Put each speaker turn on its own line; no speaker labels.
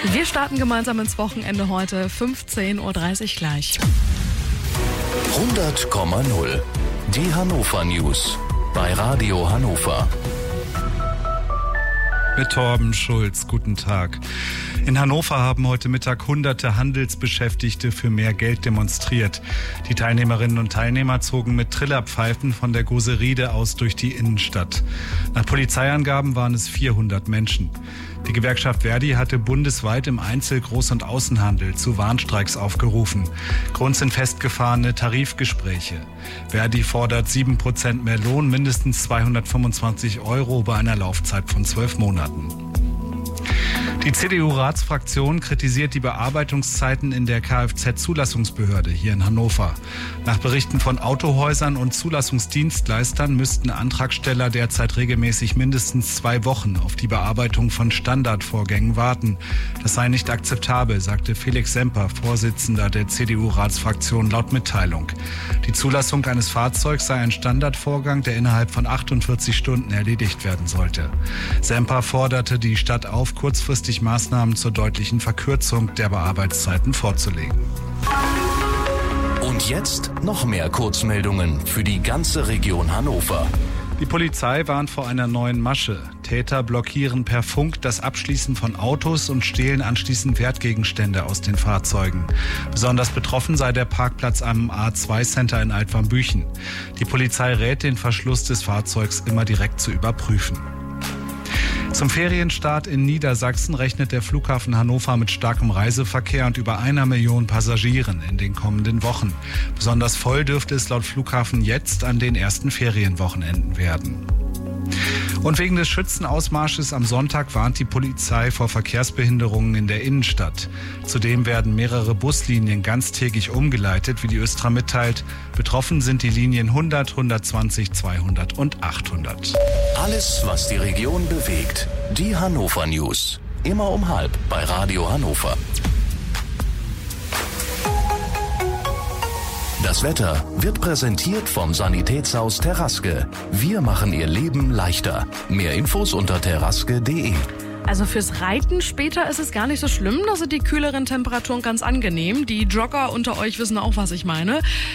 Wir starten gemeinsam ins Wochenende heute, 15.30 Uhr gleich.
100,0. Die Hannover News bei Radio Hannover.
Mit Torben Schulz, guten Tag. In Hannover haben heute Mittag hunderte Handelsbeschäftigte für mehr Geld demonstriert. Die Teilnehmerinnen und Teilnehmer zogen mit Trillerpfeifen von der Goseride aus durch die Innenstadt. Nach Polizeiangaben waren es 400 Menschen. Die Gewerkschaft Verdi hatte bundesweit im Einzel-, Groß- und Außenhandel zu Warnstreiks aufgerufen. Grund sind festgefahrene Tarifgespräche. Verdi fordert 7% mehr Lohn, mindestens 225 € bei einer Laufzeit von 12 Monaten. Die CDU-Ratsfraktion kritisiert die Bearbeitungszeiten in der Kfz-Zulassungsbehörde hier in Hannover. Nach Berichten von Autohäusern und Zulassungsdienstleistern müssten Antragsteller derzeit regelmäßig mindestens 2 Wochen auf die Bearbeitung von Standardvorgängen warten. Das sei nicht akzeptabel, sagte Felix Semper, Vorsitzender der CDU-Ratsfraktion, laut Mitteilung. Die Zulassung eines Fahrzeugs sei ein Standardvorgang, der innerhalb von 48 Stunden erledigt werden sollte. Semper forderte die Stadt auf, kurzfristig Maßnahmen zur deutlichen Verkürzung der Bearbeitszeiten vorzulegen.
Und jetzt noch mehr Kurzmeldungen für die ganze Region Hannover.
Die Polizei warnt vor einer neuen Masche. Täter blockieren per Funk das Abschließen von Autos und stehlen anschließend Wertgegenstände aus den Fahrzeugen. Besonders betroffen sei der Parkplatz am A2-Center in Altwarmbüchen. Die Polizei rät, den Verschluss des Fahrzeugs immer direkt zu überprüfen. Zum Ferienstart in Niedersachsen rechnet der Flughafen Hannover mit starkem Reiseverkehr und über 1 Million Passagieren in den kommenden Wochen. Besonders voll dürfte es laut Flughafen jetzt an den ersten Ferienwochenenden werden. Und wegen des Schützenausmarsches am Sonntag warnt die Polizei vor Verkehrsbehinderungen in der Innenstadt. Zudem werden mehrere Buslinien ganztägig umgeleitet, wie die Östra mitteilt. Betroffen sind die Linien 100, 120, 200 und 800.
Alles, was die Region bewegt. Die Hannover News. Immer um 12:30 bei Radio Hannover. Das Wetter wird präsentiert vom Sanitätshaus Terraske. Wir machen Ihr Leben leichter. Mehr Infos unter terraske.de.
Also fürs Reiten später ist es gar nicht so schlimm. Da sind die kühleren Temperaturen ganz angenehm. Die Jogger unter euch wissen auch, was ich meine.